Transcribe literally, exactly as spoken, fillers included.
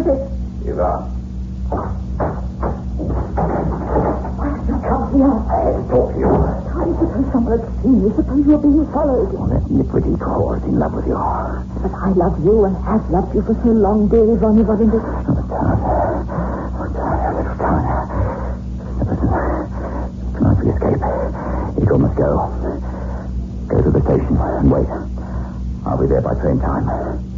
is it? Eva. Why did you come here? I had to talk to you. I suppose someone had seen you. Suppose you're being followed. Oh, that nippity whore's in love with you. But I love you and have loved you for so long, dear Ivon Ivanovich. Oh, Tanya. Oh, Tanya, little Tanya. Listen, tonight we escape. Igor must go. Go to the station and wait. I'll be there by train time.